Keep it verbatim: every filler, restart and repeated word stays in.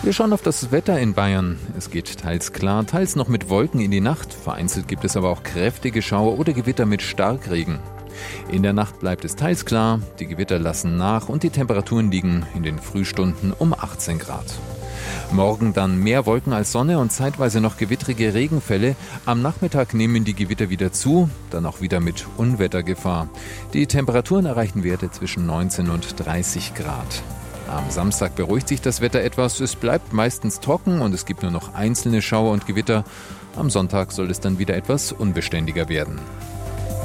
Wir schauen auf das Wetter in Bayern. Es geht teils klar, teils noch mit Wolken in die Nacht. Vereinzelt gibt es aber auch kräftige Schauer oder Gewitter mit Starkregen. In der Nacht bleibt es teils klar, die Gewitter lassen nach und die Temperaturen liegen in den Frühstunden um achtzehn Grad. Morgen dann mehr Wolken als Sonne und zeitweise noch gewittrige Regenfälle. Am Nachmittag nehmen die Gewitter wieder zu, dann auch wieder mit Unwettergefahr. Die Temperaturen erreichen Werte zwischen neunzehn und dreißig Grad. Am Samstag beruhigt sich das Wetter etwas, es bleibt meistens trocken und es gibt nur noch einzelne Schauer und Gewitter. Am Sonntag soll es dann wieder etwas unbeständiger werden.